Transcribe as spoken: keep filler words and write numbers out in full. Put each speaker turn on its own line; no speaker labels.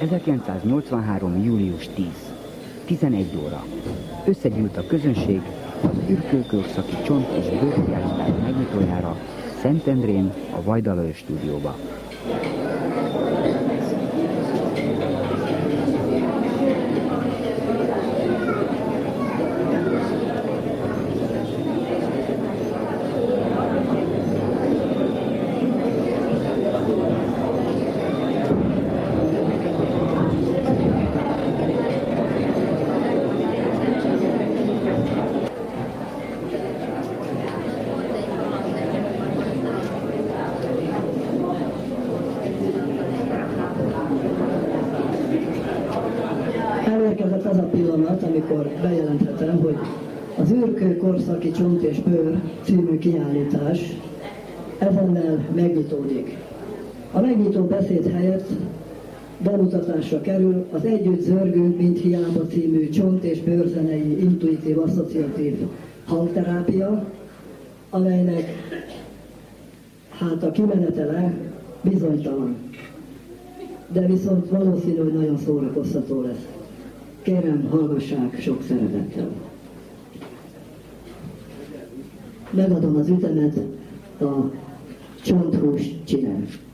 ezerkilencszáznyolcvanhárom. július tíz. tizenegy óra. Összegyűlt a közönség az ürkőkorszaki csont és bőrkiállítás megnyitójára Szentendrén, a Vajda Lajos stúdióba.
Elérkezett az a pillanat, amikor bejelenthetem, hogy az űrkőkorszaki Csont és Bőr című kiállítás ezennel megnyitódik. A megnyitó beszéd helyett bemutatásra kerül az Együtt zörgünk, mint hiába című csont- és bőrzenei intuitív-asszociatív hangterápia, amelynek hát a kimenetele bizonytalan, de viszont valószínű, hogy nagyon szórakoztató lesz. Kérem, hallgassák sok szeretettel. Megadom az ütemet a csonthús csinálat.